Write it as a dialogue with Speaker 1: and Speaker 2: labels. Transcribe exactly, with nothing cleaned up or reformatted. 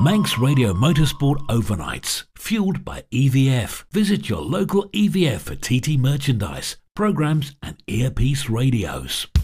Speaker 1: Manx Radio Motorsport Overnights, fueled by E V F. Visit your local E V F for T T merchandise, programs and earpiece radios.